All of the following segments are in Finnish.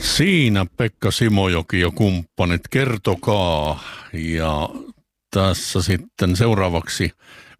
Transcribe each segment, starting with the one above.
Siinä Pekka Simojoki ja kumppanit, kertokaa. Ja tässä sitten seuraavaksi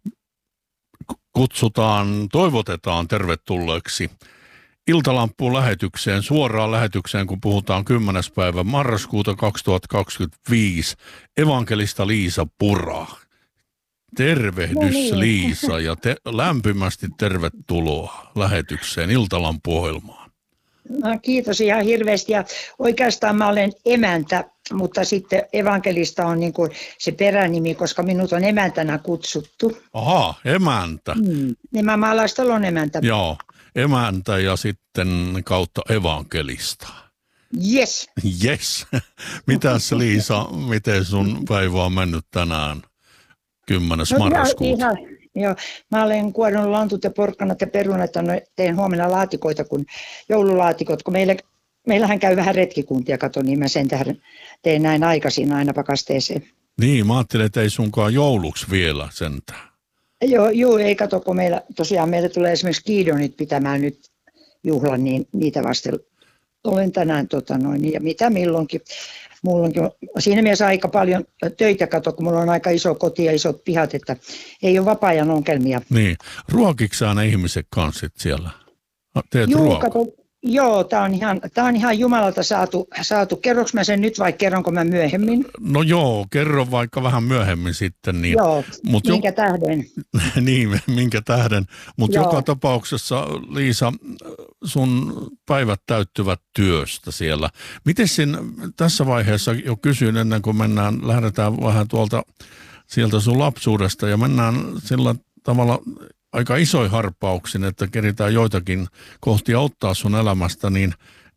toivotetaan tervetulleeksi Iltalampuun suoraan lähetykseen, kun puhutaan 10. päivä marraskuuta 2025, evankelista Liisa Pura. Tervehdys Liisa ja lämpimästi tervetuloa lähetykseen Iltalampu-ohjelmaan. No, kiitos ihan hirveästi ja oikeastaan mä olen emäntä, mutta sitten evankelista on niin kuin se peränimi, koska minut on emäntänä kutsuttu. Aha, emäntä. Niin mä maalaistalon emäntä. Joo, emäntä ja sitten kautta evankelista. Yes. Yes. Mitäs Liisa, miten sun päivä on mennyt tänään 10. marraskuuta? Joo, mä olen kuorinut lantut ja porkkanat ja perunat ja teen huomenna laatikoita, kun joululaatikot, kun meillähän käy vähän retkikuntia, kato, niin mä sen tähden teen näin aikaisin aina pakasteeseen. Niin, mä ajattelin, että ei sunkaan jouluksi vielä sentään. Joo, ei kato, kun meillä tulee esimerkiksi Gideonit pitämään nyt juhlan, niin niitä vasten olen tänään ja mitä milloinkin. Mulla onkin siinä mielessä aika paljon töitä, kato, kun mulla on aika iso koti ja isot pihat, että ei ole vapaa-ajan ongelmia. Niin, ruokiksää ne ihmiset kanssa siellä? Teet ruokaa? Joo, tää on ihan Jumalalta saatu. Kerronko mä sen nyt vai kerronko mä myöhemmin? No joo, kerro vaikka vähän myöhemmin sitten. Niin, joo, minkä tähden? Niin, minkä tähden. Mutta joka tapauksessa, Liisa, sun päivät täyttyvät työstä siellä. Miten tässä vaiheessa jo kysyin ennen kuin lähdetään vähän sieltä sun lapsuudesta ja mennään sillä tavalla aika isoin harppauksin, että keritään joitakin kohtia ottaa sun elämästä, niin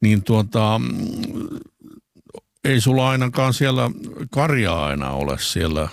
ei sulla ainakaan siellä karjaa enää ole siellä,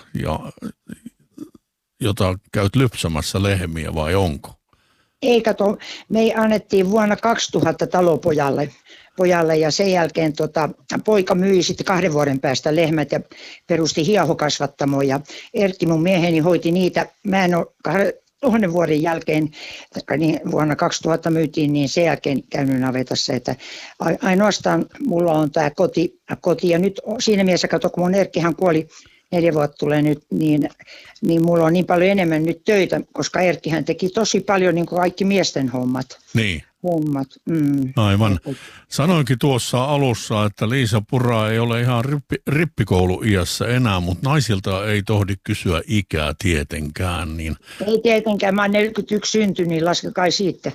jota käyt lypsämässä lehmiä, vai onko? Ei kato, me annettiin vuonna 2000 talopojalle ja sen jälkeen poika myi sitten 2 vuoden päästä lehmät ja perusti hiehokasvattamoon ja Erkki mun mieheni hoiti niitä. Mä en ole 2 vuoden jälkeen, niin vuonna 2000 myytiin, niin sen jälkeen käynyt navetassa, että ainoastaan mulla on tämä koti ja nyt siinä mielessä, kato, kun mun Erkkihän kuoli 4 vuotta tulee nyt, niin mulla on niin paljon enemmän nyt töitä, koska Erkkihän teki tosi paljon niin kuin kaikki miesten hommat. Niin. Aivan. Sanoinkin tuossa alussa, että Liisa Pura ei ole ihan rippikouluiässä enää, mutta naisilta ei tohdi kysyä ikää tietenkään. Niin... Ei tietenkään, mä oon 41 syntynyt, niin laskekaa siitä.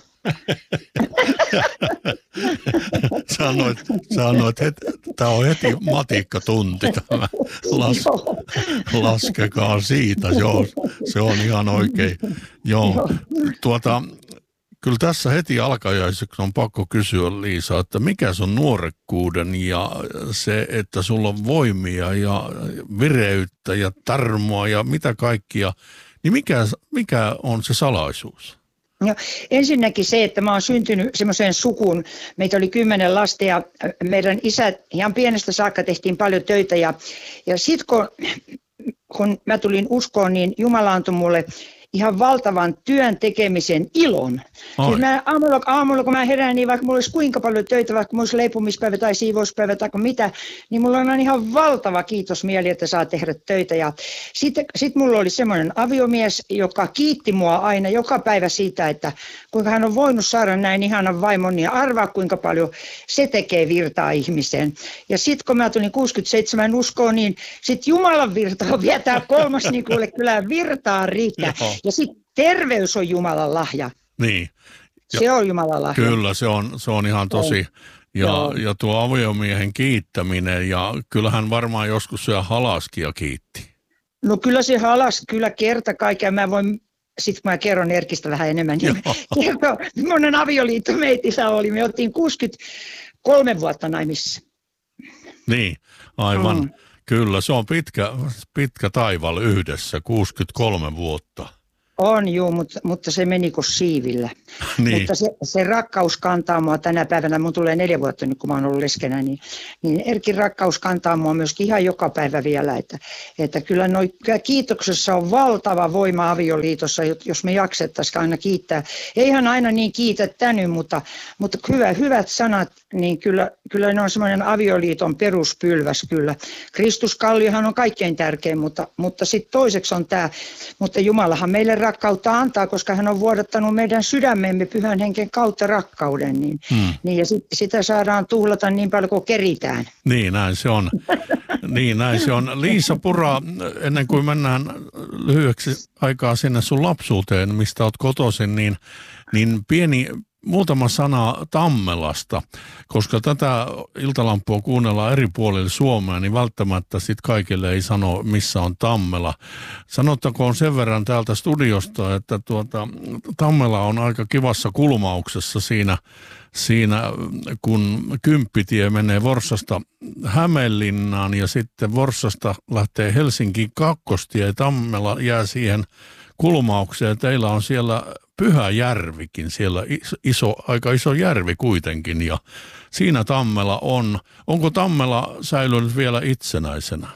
Sanoit, että tämä on heti matikkatunti tämä. Laskekaa siitä, joo, se on ihan oikein. Joo, kyllä tässä heti alkajaiseksi on pakko kysyä, Liisa, että mikä sun nuorekkuuden ja se, että sulla on voimia ja vireyttä ja tarmoa ja mitä kaikkia, niin mikä on se salaisuus? No, ensinnäkin se, että mä oon syntynyt semmoiseen sukuun, meitä oli 10 lasta ja meidän isät ihan pienestä saakka tehtiin paljon töitä ja sitten kun mä tulin uskoon, niin Jumala antoi mulle ihan valtavan työn tekemisen ilon. Siis mä aamulla kun mä herään, niin vaikka mulla olisi kuinka paljon töitä, vaikka mulla olisi leipomispäivä tai siivouspäivä tai mitä, niin mulla on ihan valtava kiitosmieli, että saa tehdä töitä. Ja sitten mulla oli semmoinen aviomies, joka kiitti mua aina joka päivä siitä, että kuinka hän on voinut saada näin ihanan vaimon ja arvaa kuinka paljon se tekee virtaa ihmiseen. Ja sitten kun mä tulin 67 uskoon, niin sitten Jumalan virtaa vietää 3, niin kuule kyllä virtaa riittää. Ja sitten terveys on Jumalan lahja. Niin. Se on Jumalan lahja. Kyllä, se on ihan tosi. Ja tuo aviomiehen kiittäminen, ja kyllähän varmaan joskus syö halaskia kiitti. No kyllä se halas, kyllä kerta kaikkiaan. Sitten kun mä kerron Erkistä vähän enemmän, niin kerron, millainen avioliitto meitissä oli. Me oltiin 63 vuotta naimissa. Niin, aivan. Kyllä, se on pitkä taival yhdessä, 63 vuotta. On juu, mutta se meni kuin siivillä. Niin. Mutta se rakkaus kantaa mua tänä päivänä. Mun tulee 4 vuotta nyt, kun mä oon ollut leskenä, niin Erkin rakkaus kantaa mua myöskin ihan joka päivä vielä. Että kyllä kiitoksessa on valtava voima avioliitossa, jos me jaksettaisiin aina kiittää. Eihän aina niin kiitä tänne, mutta hyvät sanat, niin kyllä ne on semmoinen avioliiton peruspylväs kyllä. Kristuskalliohan on kaikkein tärkein, mutta sitten toiseksi on tämä, mutta Jumalahan meille rakkautta antaa, koska hän on vuodattanut meidän sydämemme Pyhän Hengen kautta rakkauden, niin ja sitä saadaan tuhlata niin paljon kuin keritään. Niin, näin se on. Näin se on. Liisa Pura, ennen kuin mennään lyhyeksi aikaa sinne sun lapsuuteen, mistä olet kotoisin, niin muutama sana Tammelasta, koska tätä Iltalampua kuunnellaan eri puolilla Suomea, niin välttämättä sit kaikille ei sano, missä on Tammela. Sanottakoon sen verran täältä studiosta, että Tammela on aika kivassa kulmauksessa siinä, kun Kymppitie menee Forssasta Hämeenlinnaan ja sitten Forssasta lähtee Helsinkiin kakkostie ja Tammela jää siihen kulmaukseen. Teillä on siellä Pyhäjärvikin, siellä aika iso järvi kuitenkin, ja siinä Tammela on. Onko Tammela säilynyt vielä itsenäisenä?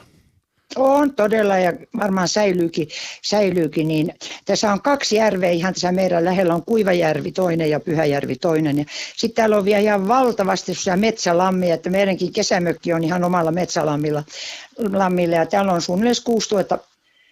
On todella, ja varmaan säilyykin, niin tässä on 2 järveä ihan tässä meidän lähellä, on Kuivajärvi toinen ja Pyhäjärvi toinen, ja sitten täällä on vielä ihan valtavasti metsälammia, että meidänkin kesämökki on ihan omalla metsälammilla, ja täällä on suunnilleen 6000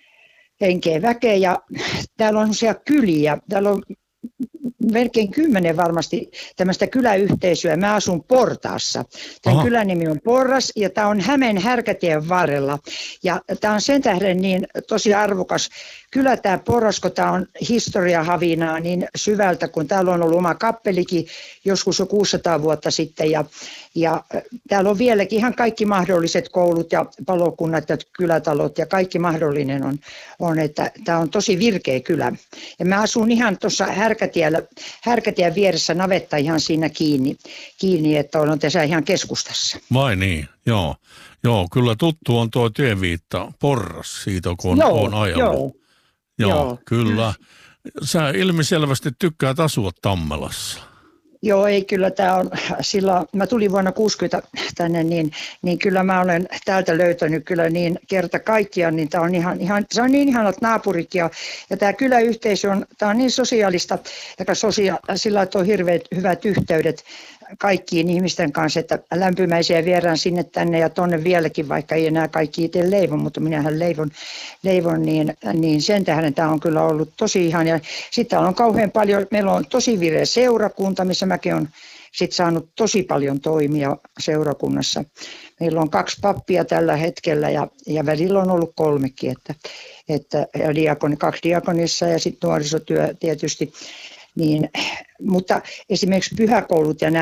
henkeä väkeä, ja täällä on sellaisia kyliä, täällä on melkein 10 varmasti tämmöistä kyläyhteisöä. Mä asun Portaassa. Tämän kylän nimi on Porras ja tämä on Hämeen Härkätien varrella. Ja tämä on sen tähden niin tosi arvokas kylä tämä Porras, kun tämä on historiahavinaa niin syvältä, kun täällä on ollut oma kappelikin joskus jo 600 vuotta sitten. Ja täällä on vieläkin ihan kaikki mahdolliset koulut ja palokunnat ja kylätalot ja kaikki mahdollinen on että tämä on tosi virkeä kylä. Ja mä asun ihan tuossa Härkätien vieressä, navetta ihan siinä kiinni, että olen tässä ihan keskustassa. Vai niin, joo. Joo, kyllä tuttu on tuo tieviitta Porras siitä, kun on ajellut. Joo, kyllä. Sä ilmiselvästi tykkäät asua Tammelassa. Joo, ei kyllä tämä on silloin, mä tulin vuonna 60 tänne, niin kyllä mä olen täältä löytänyt kyllä niin kerta kaikkiaan, niin tämä on ihan se on niin ihanat naapurit ja tämä kyläyhteisö on, tämä on niin sosiaalista, sillä on hirveät hyvät yhteydet kaikkiin ihmisten kanssa, että lämpimäisiä vieraan sinne tänne ja tonne vieläkin, vaikka ei enää kaikki itse leivon, mutta minähän leivon niin sen tähden tämä on kyllä ollut tosi ihan. Ja sitten on kauhean paljon, meillä on tosi vireä seurakunta, missä mäkin olen sitten saanut tosi paljon toimia seurakunnassa. Meillä on 2 pappia tällä hetkellä ja välillä on ollut 3kin, että 2 diakonissa ja sitten nuorisotyö tietysti. Niin, mutta esimerkiksi pyhäkoulut ja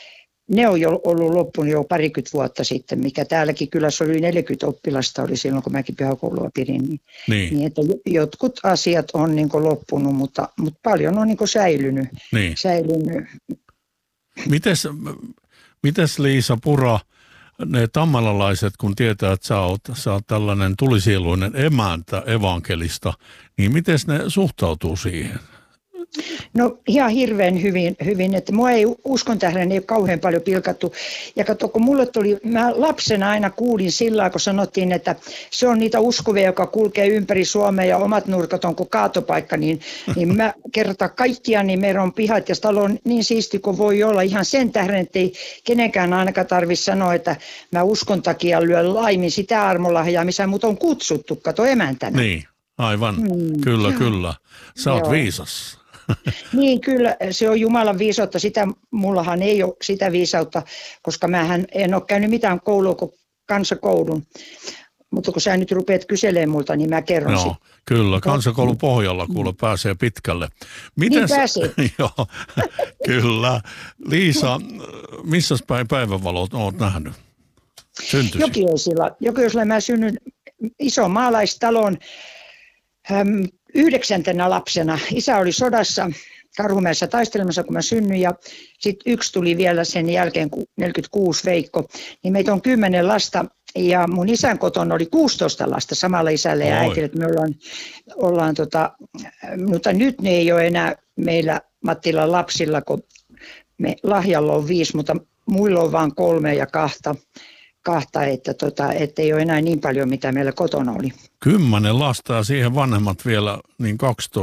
ne on jo ollut loppunut jo parikymmentä vuotta sitten, mikä täälläkin kylässä oli 40 oppilasta oli silloin, kun mäkin pyhäkoulua pidin. Niin että jotkut asiat on niin kuin loppunut, mutta paljon on niin kuin säilynyt. Mites Liisa Pura, ne tammelalaiset, kun tietää, että sä oot tällainen tulisieluinen emäntä evankelista, niin miten ne suhtautuu siihen? No ihan hirveän hyvin, että mua ei uskon tähden ei ole kauhean paljon pilkattu. Ja kato, kun mulle mä lapsena aina kuulin sillä, kun sanottiin, että se on niitä uskovia, joka kulkee ympäri Suomea ja omat nurkat on kuin kaatopaikka, niin mä kertaan kaikkia, niin meillä on pihat ja talo on niin siisti kuin voi olla ihan sen tähden, että ei kenenkään ainakaan tarvitse sanoa, että mä uskon takia lyön laimin sitä armolahjaa, missä mut on kutsuttu, kato emäntänä. Niin, aivan, kyllä. Sä oot viisas. Niin kyllä, se on Jumalan viisautta. Mullahan ei ole sitä viisautta, koska mähän en ole käynyt mitään koulua kuin kansakoulun. Mutta kun sä nyt rupeat kyselemään multa, niin mä kerron sitten. Kyllä, kansakoulun pohjalla kuule pääsee pitkälle. Niin pääsee. Joo, kyllä. Liisa, missä päin päivänvalot olet nähnyt? Syntyisi? Jokioisilla mä synnyin ison maalaistalon 9. lapsena. Isä oli sodassa Karhumäessä taistelemassa, kun mä synnyin, ja sitten 1 tuli vielä sen jälkeen, 46 Veikko. Niin meitä on 10 lasta, Ja mun isän kotona oli 16 lasta samalla isällä ja äitillä, että me ollaan mutta nyt ne ei ole enää meillä Mattilan lapsilla, kun Lahjalla on 5, mutta muilla on vain 3 ja 2, että ei ole enää niin paljon, mitä meillä kotona oli. 10 lasta ja siihen vanhemmat vielä, niin 12